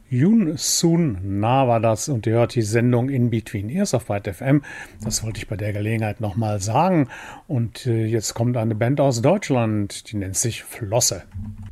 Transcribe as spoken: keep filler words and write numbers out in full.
Yoon Soon Na war das und ihr hört die Sendung In Between Ears auf Byte F M. Das wollte ich bei der Gelegenheit nochmal sagen. Und äh, jetzt kommt eine Band aus Deutschland, die nennt sich Flosse.